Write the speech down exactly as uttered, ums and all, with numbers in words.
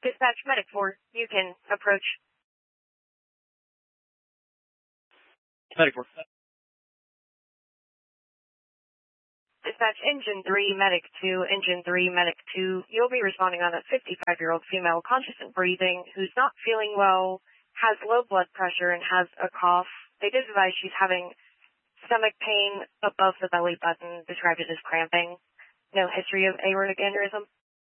Dispatch Medic four, you can approach. Medic four. Dispatch Engine three, Medic two, Engine three, Medic two. You'll be responding on a fifty-five-year-old female, conscious and breathing, who's not feeling well, has low blood pressure, and has a cough. They did advise she's having stomach pain above the belly button, described it as cramping. No history of aortic aneurysm.